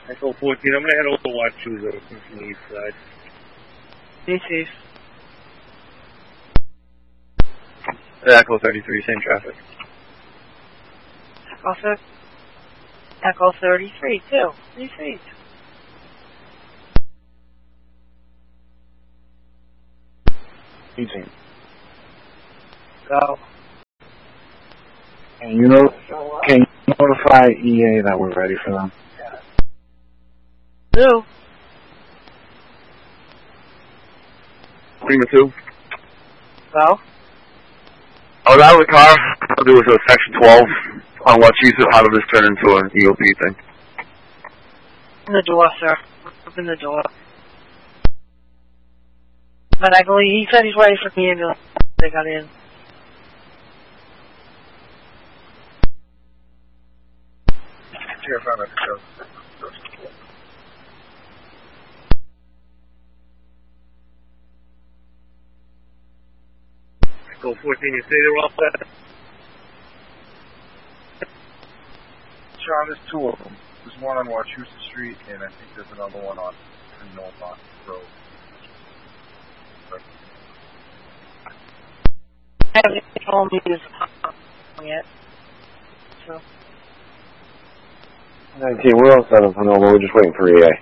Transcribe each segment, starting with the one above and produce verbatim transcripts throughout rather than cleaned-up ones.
Echo fourteen, I'm going to head over to Wachusett from the east side. East east. Echo thirty-three, same traffic. Echo, th- Echo thirty-three, too. Three feet. eighteen. Go. Can you, know, can you notify E A that we're ready for them? Do. Prima two. Go. I was out of the car. I'll do a section twelve on Wachusett. How did this turn into an E O P thing? Open the door, sir. Open the door. But I believe he said he's ready for the ambulance. They got in. Terrified of the Echo fourteen, you say they're all set? Sean, there's two of them. There's one on Wachusett Street, and I think there's another one on Northmont Road. I haven't told me this yet. So. nineteen, we're all set up for normal. We're just waiting for E A.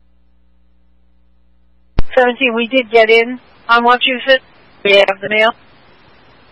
seventeen, we did get in on Wachusett. We have the mail.